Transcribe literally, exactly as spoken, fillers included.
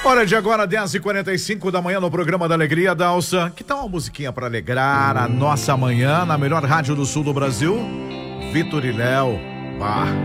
Hora de agora, dez e quarenta e cinco da manhã no programa da Alegria, Dalsa. Que tal uma musiquinha pra alegrar a nossa manhã na melhor rádio do sul do Brasil? Vitor e Léo. Bah.